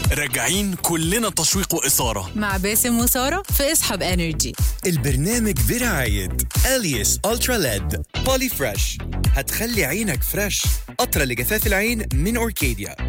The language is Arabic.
راجعين كلنا تشويق وإثارة مع باسم وسارة في اسحب انرجي. البرنامج برعاية أليس ألترا ليد بولي فريش، هتخلي عينك فريش. قطرة لجفاف العين من أوركيديا.